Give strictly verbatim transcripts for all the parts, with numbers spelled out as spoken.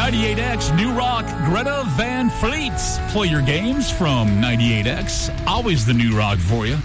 ninety-eight X New Rock, Greta Van Fleet. Play your games from ninety-eight X. Always the new rock for you.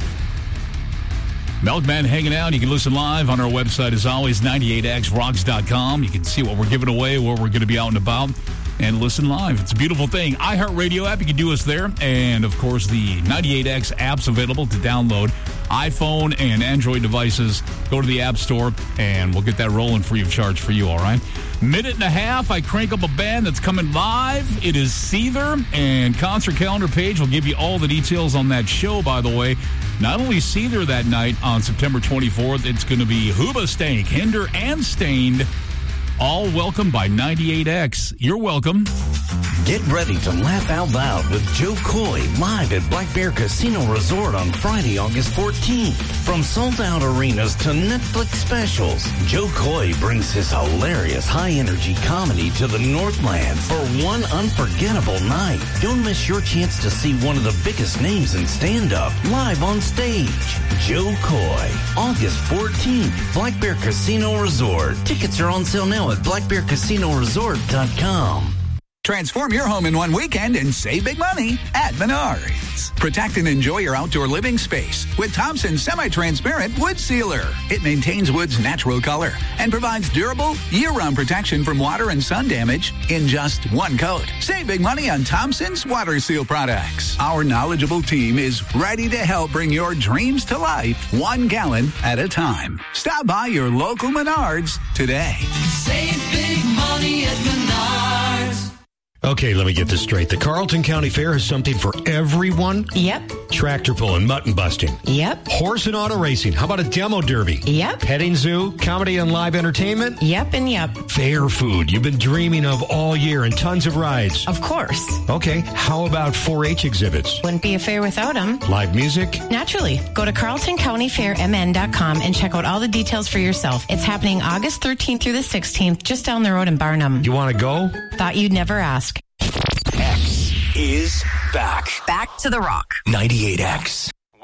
Milkman hanging out. You can listen live on our website, as always, ninety-eight x rocks dot com. You can see what we're giving away, where we're going to be out and about, and listen live. It's a beautiful thing. iHeartRadio app, you can do us there. And, of course, the ninety-eight X app's available to download. iPhone and Android devices. Go to the App Store, and we'll get that rolling free of charge for you, all right? Minute and a half, I crank up a band that's coming live. It is Seether, and concert calendar page will give you all the details on that show, by the way. Not only Seether that night on September twenty-fourth, it's going to be Hoobastank, Hinder, and Stained. All welcome by ninety-eight X. You're welcome. Get ready to laugh out loud with Joe Coy live at Black Bear Casino Resort on Friday, August fourteenth. From sold-out arenas to Netflix specials, Joe Coy brings his hilarious high-energy comedy to the Northland for one unforgettable night. Don't miss your chance to see one of the biggest names in stand-up live on stage. Joe Coy, August fourteenth, Black Bear Casino Resort. Tickets are on sale now at black bear casino resort dot com. Transform your home in one weekend and save big money at Menards. Protect and enjoy your outdoor living space with Thompson's semi-transparent wood sealer. It maintains wood's natural color and provides durable, year-round protection from water and sun damage in just one coat. Save big money on Thompson's water seal products. Our knowledgeable team is ready to help bring your dreams to life one gallon at a time. Stop by your local Menards today. Save big money at Menards. Okay, let me get this straight. The Carlton County Fair has something for everyone? Yep. Tractor pulling, mutton busting. Yep. Horse and auto racing. How about a demo derby? Yep. Petting zoo, comedy and live entertainment? Yep and yep. Fair food you've been dreaming of all year and tons of rides. Of course. Okay, how about four H exhibits? Wouldn't be a fair without them. Live music? Naturally. Go to carlton county fair m n dot com and check out all the details for yourself. It's happening August thirteenth through the sixteenth, just down the road in Barnum. You want to go? Thought you'd never ask. X is back. Back to the rock. ninety-eight X.